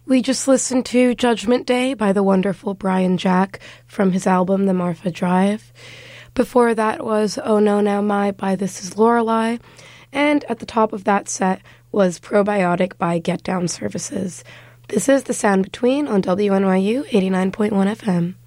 We just listened to Judgment Day by the wonderful Brian Jack from his album The Marfa Drive. Before that was Oh No Now My by This Is Lorelei. And at the top of that set was Probiotic by Get Down Services. This is The Sound Between on WNYU 89.1 FM.